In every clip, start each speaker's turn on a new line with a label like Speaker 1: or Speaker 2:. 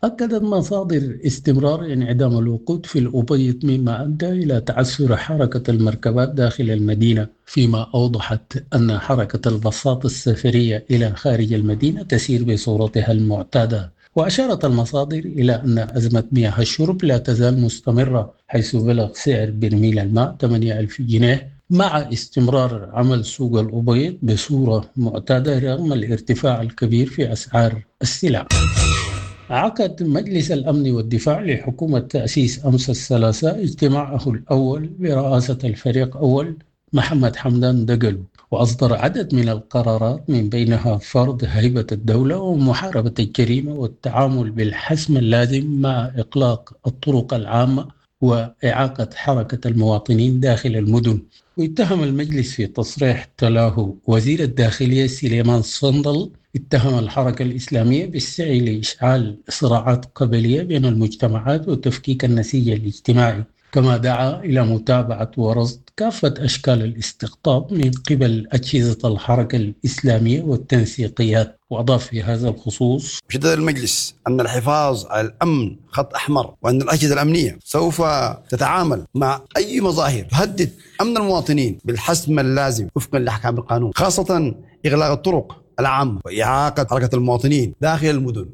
Speaker 1: أكدت مصادر استمرار انعدام الوقود في الأبيض مما أدى إلى تعثر حركة المركبات داخل المدينة، فيما أوضحت أن حركة الباصات السفرية إلى خارج المدينة تسير بصورتها المعتادة. وأشارت المصادر إلى أن أزمة مياه الشرب لا تزال مستمرة، حيث بلغ سعر برميل الماء 8,000 جنيه مع استمرار عمل سوق الأبيض بصورة معتادة رغم الارتفاع الكبير في أسعار السلع. عقد مجلس الأمن والدفاع لحكومة تأسيس أمس الثلاثاء اجتماعه الأول برئاسة الفريق أول محمد حمدان دقلو، وأصدر عدد من القرارات من بينها فرض هيبة الدولة ومحاربة الجريمة والتعامل بالحسم اللازم مع إغلاق الطرق العامة وإعاقة حركة المواطنين داخل المدن. واتهم المجلس في تصريح تلاه وزير الداخلية سليمان صندل اتهم الحركة الإسلامية بالسعي لإشعال صراعات قبلية بين المجتمعات وتفكيك النسيج الاجتماعي، كما دعا إلى متابعة ورصد كافة أشكال الاستقطاب من قبل أجهزة الحركة الإسلامية والتنسيقيات. وأضاف في هذا الخصوص:
Speaker 2: شدد المجلس أن الحفاظ على الأمن خط أحمر، وأن الأجهزة الأمنية سوف تتعامل مع أي مظاهر تهدد أمن المواطنين بالحسم اللازم وفقا لأحكام القانون، خاصة إغلاق الطرق العامة وإعاقة حركة المواطنين داخل المدن.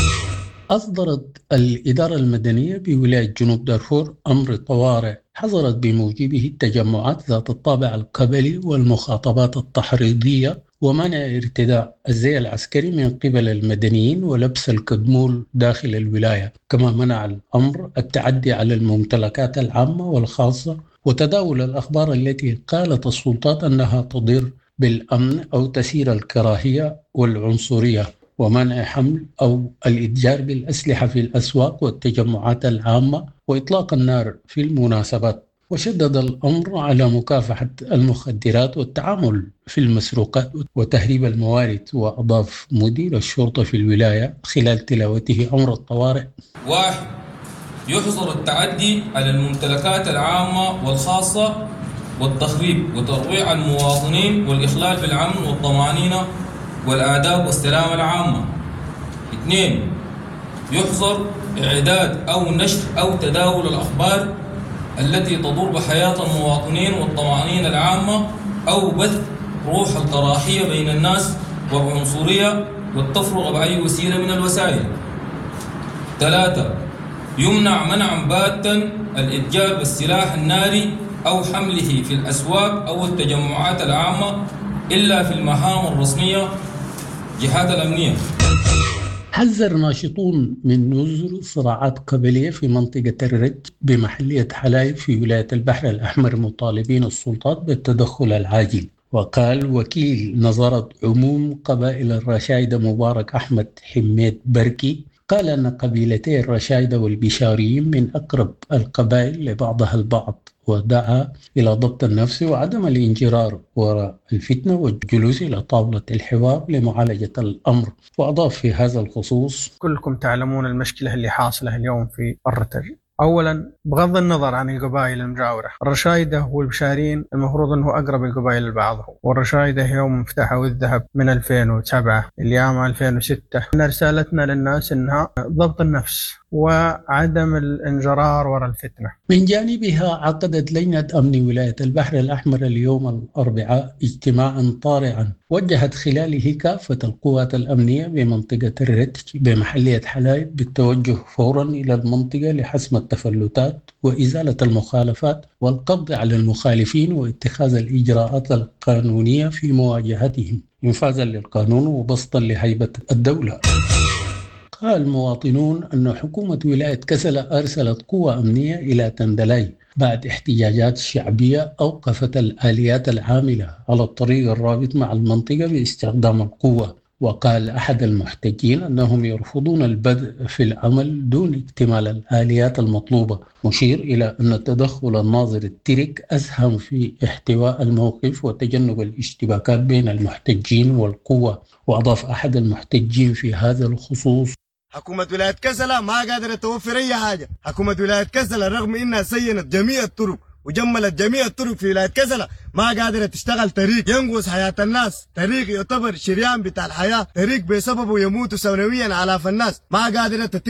Speaker 1: أصدرت الإدارة المدنية بولاية جنوب دارفور أمر طوارئ حظرت بموجبه التجمعات ذات الطابع القبلي والمخاطبات التحريضية ومنع ارتداء الزي العسكري من قبل المدنيين ولبس الكدمول داخل الولاية، كما منع الأمر التعدي على الممتلكات العامة والخاصة وتداول الأخبار التي قالت السلطات أنها تضر بالأمن أو تسير الكراهية والعنصرية، ومنع حمل أو الإتجار بالأسلحة في الأسواق والتجمعات العامة وإطلاق النار في المناسبات. وشدد الأمر على مكافحة المخدرات والتعامل في المسروقات وتهريب الموارد. وأضاف مدير الشرطة في الولاية خلال تلاوته أمر الطوارئ:
Speaker 3: 1. يحظر التعدي على الممتلكات العامة والخاصة والتخريب وترويع المواطنين والإخلال بالأمن والطمأنينة والآداب والسلامة العامة. 2. يحظر إعداد أو نشر أو تداول الأخبار التي تضر بحياة المواطنين والطمأنينة العامة أو بث روح الكراهية بين الناس والعنصرية والتفرقة بأي وسيلة من الوسائل. 3. يمنع منعا باتا الإتجار بالسلاح الناري أو حمله في الأسواق أو التجمعات العامة إلا في المهام الرسمية جهات الأمنية.
Speaker 1: حذر ناشطون من نزول صراعات قبلية في منطقة الرج بمحلية حلايب في ولاية البحر الأحمر، مطالبين السلطات بالتدخل العاجل. وقال وكيل نظارة عموم قبائل الرشايدة مبارك أحمد حميد بركي قال أن قبيلتي الرشايدة والبشاريين من أقرب القبائل لبعضها البعض، ودعا إلى ضبط النفس وعدم الانجرار وراء الفتنة والجلوس إلى طاولة الحوار لمعالجة الأمر. وأضاف في هذا الخصوص:
Speaker 4: كلكم تعلمون المشكلة اللي حاصلة اليوم في الرتج. أولا، بغض النظر عن القبائل المجاورة، الرشايدة والبشارين المفروض أنه أقرب القبائل لبعضهم، والرشايدة يوم افتحوا الذهب من 2007 اليوم 2006. إن رسالتنا للناس إنها ضبط النفس وعدم الانجرار وراء الفتنة.
Speaker 1: من جانبها عقدت لجنة أمن ولاية البحر الأحمر اليوم الأربعاء اجتماعا طارئا وجهت خلاله كافة القوات الأمنية بمنطقة الرتج بمحلية حلايب بالتوجه فورا إلى المنطقة لحسم التفلتات وإزالة المخالفات والقبض على المخالفين واتخاذ الإجراءات القانونية في مواجهتهم إنفاذا للقانون وبسطا لهيبة الدولة. قال المواطنون أن حكومة ولاية كسلة أرسلت قوة أمنية إلى تندلاي بعد احتجاجات شعبية أوقفت الآليات العاملة على الطريق الرابط مع المنطقة باستخدام القوة. وقال أحد المحتجين أنهم يرفضون البدء في العمل دون اكتمال الآليات المطلوبة، مشير إلى أن تدخل الناظر الترك أسهم في احتواء الموقف وتجنب الاشتباكات بين المحتجين والقوة. وأضاف أحد المحتجين في هذا الخصوص:
Speaker 5: حكومة ولاية كسلة ما قادرة توفر أي حاجة. حكومة ولاية كسلة رغم إنها سينت جميع الطرق وجملت جميع الطرق في ولاية كسلة ما قادرة تشتغل طريق ينقذ حياة الناس، طريق يعتبر شريان بتاع الحياة، طريق بسببه يموتوا سنويا آلاف الناس ما قادرة تتم